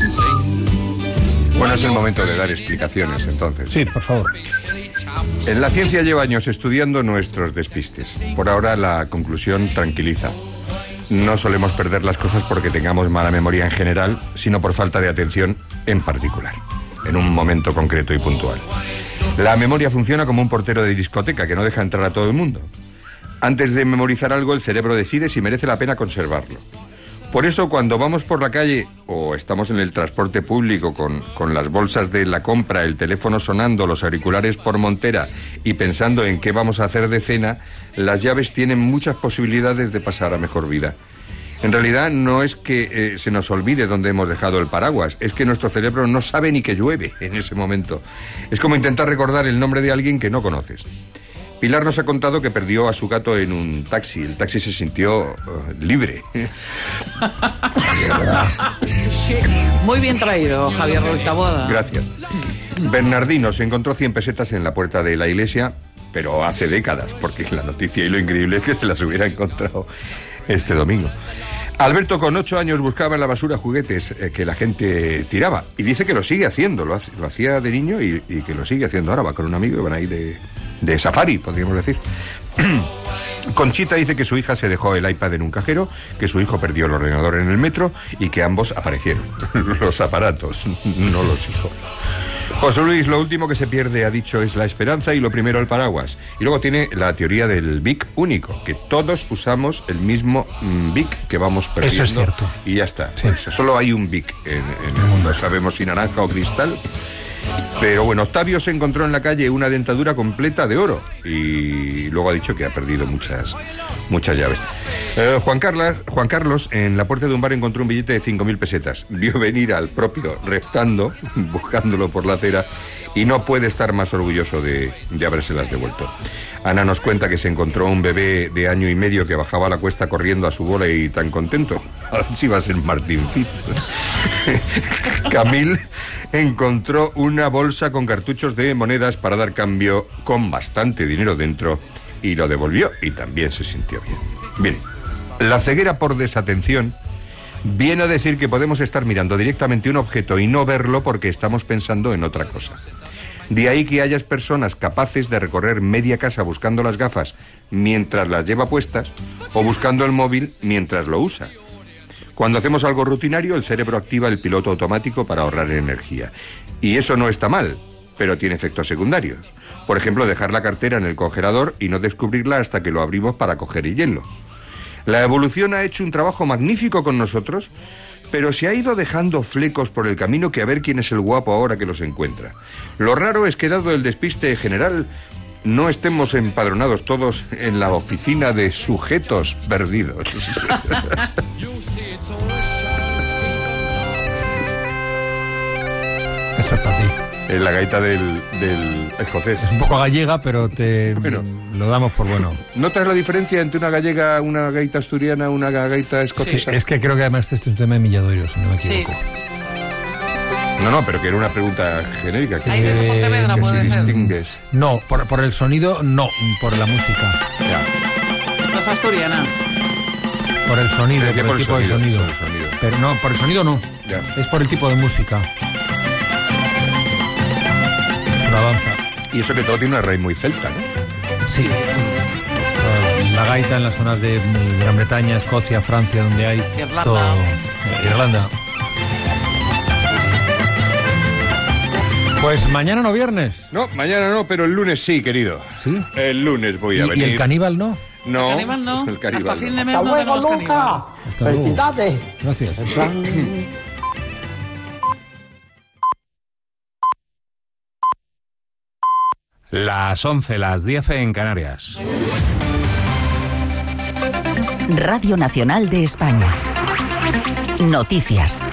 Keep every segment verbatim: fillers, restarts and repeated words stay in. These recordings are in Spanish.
Bueno, es el momento de dar explicaciones, entonces. Sí, por favor. En la ciencia lleva años estudiando nuestros despistes. Por ahora la conclusión tranquiliza. No solemos perder las cosas porque tengamos mala memoria en general, sino por falta de atención en particular, en un momento concreto y puntual. La memoria funciona como un portero de discoteca que no deja entrar a todo el mundo. Antes de memorizar algo, el cerebro decide si merece la pena conservarlo. Por eso, cuando vamos por la calle o estamos en el transporte público con, con las bolsas de la compra, el teléfono sonando, los auriculares por montera y pensando en qué vamos a hacer de cena, las llaves tienen muchas posibilidades de pasar a mejor vida. En realidad no es que eh, se nos olvide dónde hemos dejado el paraguas, es que nuestro cerebro no sabe ni que llueve en ese momento. Es como intentar recordar el nombre de alguien que no conoces. Pilar nos ha contado que perdió a su gato en un taxi. El taxi se sintió uh, libre. Muy bien traído, Javier Ruiz Taboada. Gracias. Bernardino se encontró cien pesetas en la puerta de la iglesia, pero hace décadas, porque la noticia y lo increíble es que se las hubiera encontrado este domingo. Alberto, con ocho años, buscaba en la basura juguetes eh, que la gente tiraba. Y dice que lo sigue haciendo. Lo, hace, lo hacía de niño y, y que lo sigue haciendo ahora. Va con un amigo y van ahí de... de safari, podríamos decir. Conchita dice que su hija se dejó el iPad en un cajero, que su hijo perdió el ordenador en el metro y que ambos aparecieron. Los aparatos, no los hijos. José Luis, lo último que se pierde, ha dicho, es la esperanza y lo primero el paraguas. Y luego tiene la teoría del Bic único, que todos usamos el mismo mm, Bic que vamos perdiendo. Eso es cierto. Y ya está. Sí. Pues solo hay un Bic en, en el mundo. Sabemos si naranja o cristal. Pero bueno, Octavio se encontró en la calle una dentadura completa de oro y luego ha dicho que ha perdido muchas muchas llaves. Eh, Juan Carlos, Juan Carlos en la puerta de un bar encontró un billete de cinco mil pesetas. Vio venir al propio reptando, buscándolo por la acera, y no puede estar más orgulloso de, de habérselas devuelto. Ana nos cuenta que se encontró un bebé de año y medio que bajaba la cuesta corriendo a su bola y tan contento. A ver si va a ser Martín Fitz. Camil encontró una bolsa con cartuchos de monedas para dar cambio con bastante dinero dentro y lo devolvió y también se sintió bien. Bien, la ceguera por desatención viene a decir que podemos estar mirando directamente un objeto y no verlo porque estamos pensando en otra cosa. De ahí que hayas personas capaces de recorrer media casa buscando las gafas mientras las lleva puestas o buscando el móvil mientras lo usa. Cuando hacemos algo rutinario, el cerebro activa el piloto automático para ahorrar energía. Y eso no está mal, pero tiene efectos secundarios. Por ejemplo, dejar la cartera en el congelador y no descubrirla hasta que lo abrimos para coger el hielo. La evolución ha hecho un trabajo magnífico con nosotros, pero se ha ido dejando flecos por el camino que a ver quién es el guapo ahora que los encuentra. Lo raro es que, dado el despiste general, no estemos empadronados todos en la oficina de sujetos perdidos. Eso es para ti. En la gaita del, del escocés. Es un poco gallega, pero te Bueno. lo damos por bueno. ¿Notas la diferencia entre una gallega, una gaita asturiana, una gaita escocesa? Es que creo que además este es un tema de Milladoiro, si no me equivoco. Sí. No, no, pero que era una pregunta genérica. Que, Ay, de eso Pontevedra que puede si ser. distingues. No, por, por el sonido, no. Por la música. Ya. Esta es asturiana. Por el sonido, Pero que por el tipo de sonido. por el sonido. Pero no, por el sonido no. Ya. Es por el tipo de música. Pero avanza. Y eso que todo tiene una raíz muy celta, ¿no? Sí. Uh, La gaita en las zonas de mm, Gran Bretaña, Escocia, Francia, donde hay... Irlanda. todo- Irlanda. Pues mañana no viernes. No, mañana no, pero el lunes sí, querido. ¿Sí? El lunes voy ¿Y, a y venir. el caníbal no? No. El caníbal no. El caníbal Hasta fin no. de mes ¡Hasta no luego, tenemos Luca! caníbal. Hasta luego. ¡Felicidades! Gracias. En plan, Las once, las diez en Canarias. Radio Nacional de España. Noticias.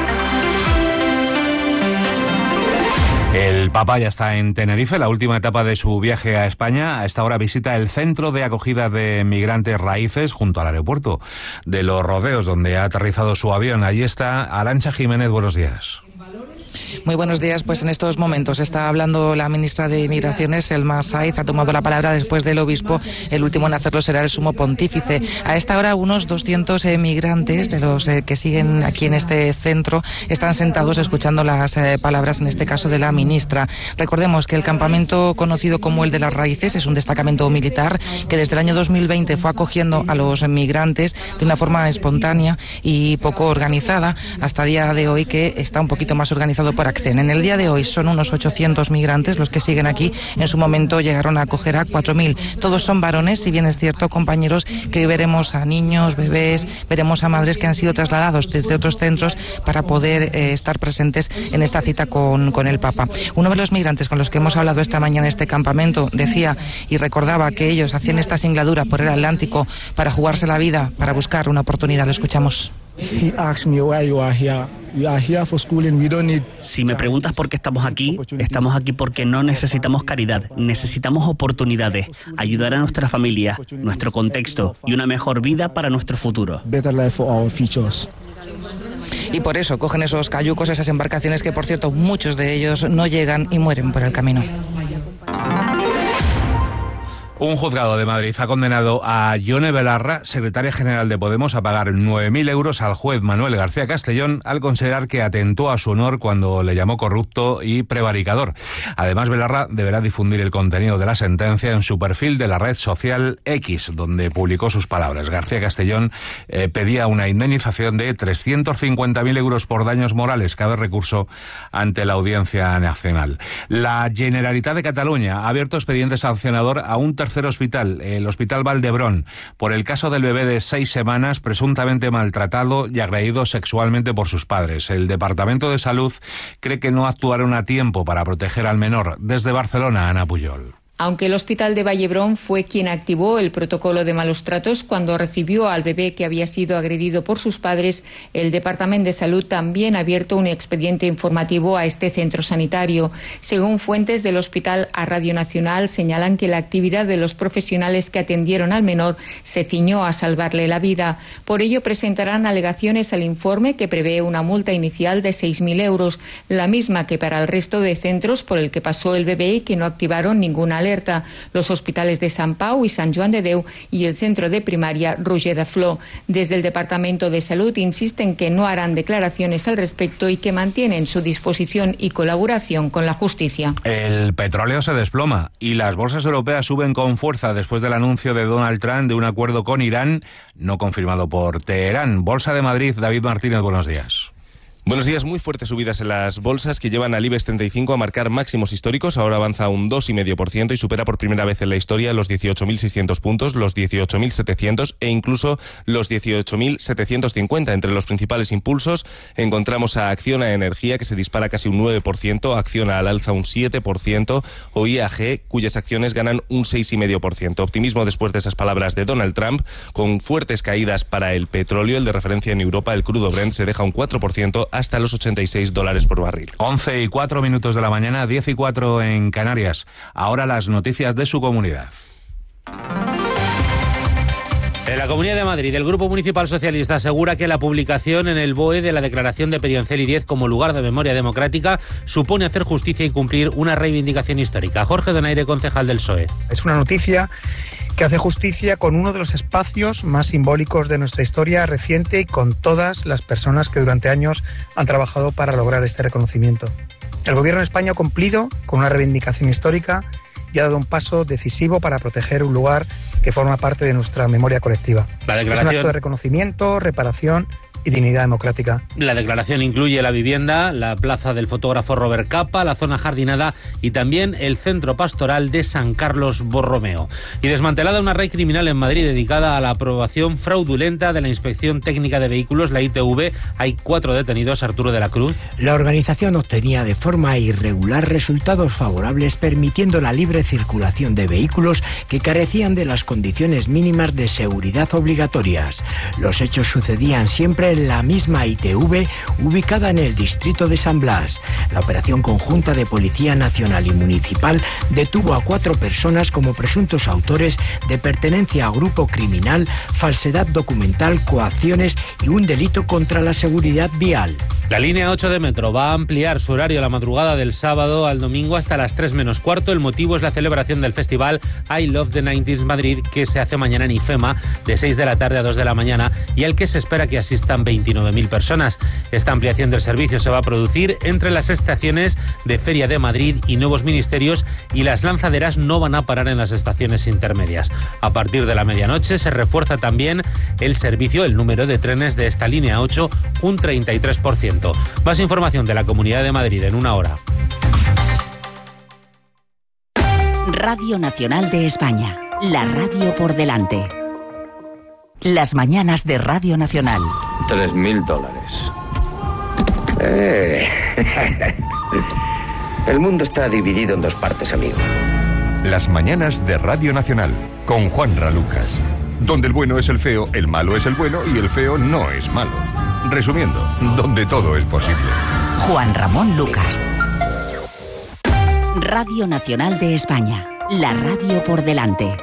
El Papa ya está en Tenerife, la última etapa de su viaje a España. A esta hora visita el centro de acogida de migrantes Raíces, junto al aeropuerto de Los Rodeos, donde ha aterrizado su avión. Allí está Arantxa Jiménez, buenos días. Muy buenos días. Pues en estos momentos está hablando la ministra de Migraciones, Selma Saiz, ha tomado la palabra después del obispo. El último en hacerlo será el sumo pontífice. A esta hora unos doscientos eh, migrantes de los eh, que siguen aquí en este centro están sentados escuchando las eh, palabras, en este caso de la ministra. Recordemos que el campamento conocido como el de las Raíces es un destacamento militar que desde el año dos mil veinte fue acogiendo a los migrantes de una forma espontánea y poco organizada, hasta el día de hoy que está un poquito más organizado por Accen. En el día de hoy son unos ochocientos migrantes los que siguen aquí. En su momento llegaron a acoger a cuatro mil. Todos son varones, si bien es cierto, compañeros, que hoy veremos a niños, bebés, veremos a madres que han sido trasladados desde otros centros para poder eh, estar presentes en esta cita con, con el Papa. Uno de los migrantes con los que hemos hablado esta mañana en este campamento decía y recordaba que ellos hacían esta singladura por el Atlántico para jugarse la vida, para buscar una oportunidad. Lo escuchamos. Si me preguntas por qué estamos aquí, estamos aquí porque no necesitamos caridad, necesitamos oportunidades, ayudar a nuestra familia, nuestro contexto y una mejor vida para nuestro futuro. Y por eso cogen esos cayucos, esas embarcaciones que, por cierto, muchos de ellos no llegan y mueren por el camino. Un juzgado de Madrid ha condenado a Yone Belarra, secretaria general de Podemos, a pagar nueve mil euros al juez Manuel García Castellón al considerar que atentó a su honor cuando le llamó corrupto y prevaricador. Además, Belarra deberá difundir el contenido de la sentencia en su perfil de la red social X, donde publicó sus palabras. García Castellón eh, pedía una indemnización de trescientos cincuenta mil euros por daños morales. Cabe recurso ante la Audiencia Nacional. La Generalitat de Cataluña ha abierto expediente sancionador a un tercer hospital, el Hospital Valdebrón, por el caso del bebé de seis semanas presuntamente maltratado y agredido sexualmente por sus padres. El Departamento de Salud cree que no actuaron a tiempo para proteger al menor. Desde Barcelona, Ana Pujol. Aunque el Hospital de Vallebrón fue quien activó el protocolo de malos tratos cuando recibió al bebé que había sido agredido por sus padres, el Departamento de Salud también ha abierto un expediente informativo a este centro sanitario. Según fuentes del hospital a Radio Nacional, señalan que la actividad de los profesionales que atendieron al menor se ciñó a salvarle la vida. Por ello presentarán alegaciones al informe, que prevé una multa inicial de seis mil euros, la misma que para el resto de centros por el que pasó el bebé y que no activaron ninguna alerta. Los hospitales de Sant Pau y Sant Joan de Déu y el centro de primaria Roger de Flor. Desde el Departamento de Salud insisten que no harán declaraciones al respecto y que mantienen su disposición y colaboración con la justicia. El petróleo se desploma y las bolsas europeas suben con fuerza después del anuncio de Donald Trump de un acuerdo con Irán no confirmado por Teherán. Bolsa de Madrid, David Martínez, buenos días. Buenos días. Muy fuertes subidas en las bolsas que llevan al IBEX treinta y cinco a marcar máximos históricos. Ahora avanza un dos coma cinco por ciento y supera por primera vez en la historia los dieciocho mil seiscientos puntos, los dieciocho mil setecientos e incluso los dieciocho mil setecientos cincuenta. Entre los principales impulsos encontramos a Acciona Energía, que se dispara casi un nueve por ciento, Acciona al alza un siete por ciento o I A G, cuyas acciones ganan un seis coma cinco por ciento. Optimismo después de esas palabras de Donald Trump, con fuertes caídas para el petróleo. El de referencia en Europa, el crudo Brent, se deja un cuatro por ciento hasta los ochenta y seis dólares por barril. once y cuatro minutos de la mañana, diez y cuatro en Canarias. Ahora las noticias de su comunidad. En la Comunidad de Madrid, el Grupo Municipal Socialista asegura que la publicación en el B O E de la declaración de Pedioncelli diez como lugar de memoria democrática supone hacer justicia y cumplir una reivindicación histórica. Jorge Donaire, concejal del P S O E. Es una noticia que hace justicia con uno de los espacios más simbólicos de nuestra historia reciente y con todas las personas que durante años han trabajado para lograr este reconocimiento. El Gobierno de España ha cumplido con una reivindicación histórica y ha dado un paso decisivo para proteger un lugar que forma parte de nuestra memoria colectiva. La declaración... Es un acto de reconocimiento, reparación y dignidad democrática. La declaración incluye la vivienda, la plaza del fotógrafo Robert Capa, la zona jardinada y también el centro pastoral de San Carlos Borromeo. Y desmantelada una red criminal en Madrid dedicada a la aprobación fraudulenta de la Inspección Técnica de Vehículos, la I T V. Hay cuatro detenidos. Arturo de la Cruz. La organización obtenía de forma irregular resultados favorables, permitiendo la libre circulación de vehículos que carecían de las condiciones mínimas de seguridad obligatorias. Los hechos sucedían siempre en la misma I T V ubicada en el distrito de San Blas. La operación conjunta de Policía Nacional y Municipal detuvo a cuatro personas como presuntos autores de pertenencia a grupo criminal, falsedad documental, coacciones y un delito contra la seguridad vial. La línea ocho de metro va a ampliar su horario la madrugada del sábado al domingo hasta las tres menos cuarto. El motivo es la celebración del festival I Love the noventa Madrid, que se hace mañana en IFEMA de seis de la tarde a dos de la mañana y al que se espera que asistan veintinueve mil personas. Esta ampliación del servicio se va a producir entre las estaciones de Feria de Madrid y Nuevos Ministerios, y las lanzaderas no van a parar en las estaciones intermedias. A partir de la medianoche se refuerza también el servicio, el número de trenes de esta línea ocho, un treinta y tres por ciento. Más información de la Comunidad de Madrid en una hora. Radio Nacional de España, la radio por delante. Las mañanas de Radio Nacional. Tres mil dólares. Eh. El mundo está dividido en dos partes, amigo. Las mañanas de Radio Nacional, con Juanra Lucas. Donde el bueno es el feo, el malo es el bueno y el feo no es malo. Resumiendo, donde todo es posible. Juan Ramón Lucas. Radio Nacional de España, la radio por delante.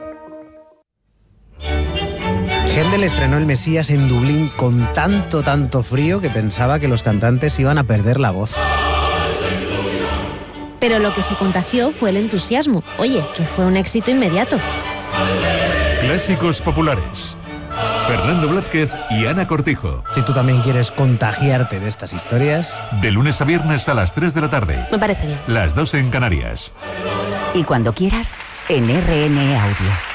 Händel estrenó el Mesías en Dublín con tanto, tanto frío que pensaba que los cantantes iban a perder la voz. Pero lo que se contagió fue el entusiasmo. Oye, que fue un éxito inmediato. Clásicos populares. Fernando Blázquez y Ana Cortijo. Si tú también quieres contagiarte de estas historias... De lunes a viernes a las tres de la tarde. Me parece bien. Las dos en Canarias. Y cuando quieras, en R N Audio.